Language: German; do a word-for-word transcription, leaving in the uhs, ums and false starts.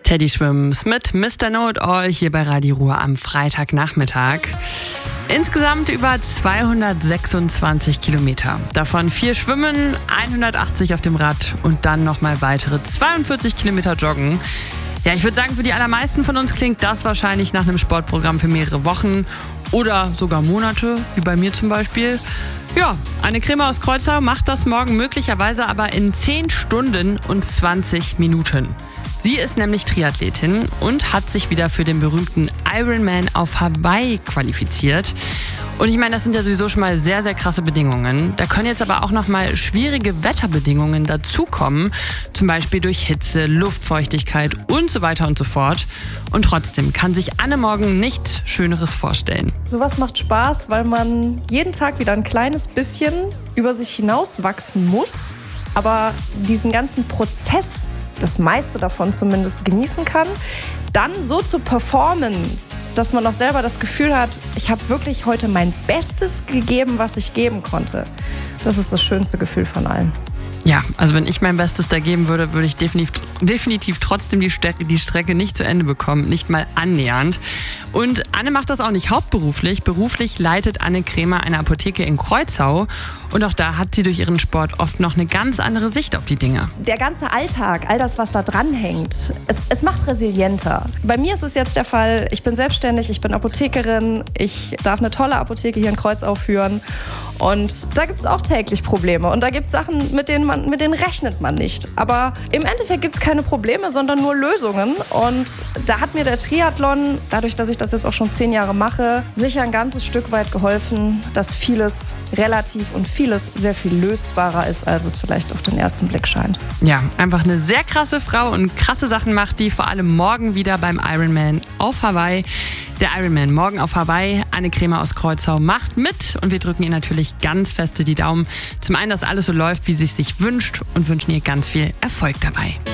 Teddy Swims mit Mister Know-it-all hier bei Radio Ruhr am Freitagnachmittag. Insgesamt über zweihundertsechsundzwanzig Kilometer. Davon vier Schwimmen, hundertachtzig auf dem Rad und dann nochmal weitere zweiundvierzig Kilometer joggen. Ja, ich würde sagen, für die allermeisten von uns klingt das wahrscheinlich nach einem Sportprogramm für mehrere Wochen oder sogar Monate, wie bei mir zum Beispiel. Ja, Anne Kremer aus Kreuzau macht das morgen möglicherweise aber in zehn Stunden und zwanzig Minuten. Sie ist nämlich Triathletin und hat sich wieder für den berühmten Ironman auf Hawaii qualifiziert. Und ich meine, das sind ja sowieso schon mal sehr, sehr krasse Bedingungen. Da können jetzt aber auch noch mal schwierige Wetterbedingungen dazukommen. Zum Beispiel durch Hitze, Luftfeuchtigkeit und so weiter und so fort. Und trotzdem kann sich Anne morgen nichts Schöneres vorstellen. Sowas macht Spaß, weil man jeden Tag wieder ein kleines bisschen über sich hinauswachsen muss. Aber diesen ganzen Prozess, das meiste davon zumindest, genießen kann. Dann so zu performen, dass man auch selber das Gefühl hat, ich habe wirklich heute mein Bestes gegeben, was ich geben konnte. Das ist das schönste Gefühl von allen. Ja, also wenn ich mein Bestes da geben würde, würde ich definitiv, definitiv trotzdem die Strecke, die Strecke nicht zu Ende bekommen, nicht mal annähernd. Und Anne macht das auch nicht hauptberuflich. Beruflich leitet Anne Kremer eine Apotheke in Kreuzau. Und auch da hat sie durch ihren Sport oft noch eine ganz andere Sicht auf die Dinge. Der ganze Alltag, all das, was da dran hängt, es, es macht resilienter. Bei mir ist es jetzt der Fall, ich bin selbstständig, ich bin Apothekerin, ich darf eine tolle Apotheke hier in Kreuzau führen. Und da gibt es auch täglich Probleme. Und da gibt es Sachen, mit denen, man, mit denen rechnet man nicht. Aber im Endeffekt gibt es keine Probleme, sondern nur Lösungen. Und da hat mir der Triathlon, dadurch, dass ich das jetzt auch schon zehn Jahre mache, sicher ein ganzes Stück weit geholfen, dass vieles relativ und vieles sehr viel lösbarer ist, als es vielleicht auf den ersten Blick scheint. Ja, einfach eine sehr krasse Frau und krasse Sachen macht, die vor allem morgen wieder beim Ironman auf Hawaii. Der Ironman morgen auf Hawaii. Anne Kremer aus Kreuzau macht mit und wir drücken ihr natürlich ganz feste die Daumen. Zum einen, dass alles so läuft, wie sie es sich wünscht und wünschen ihr ganz viel Erfolg dabei.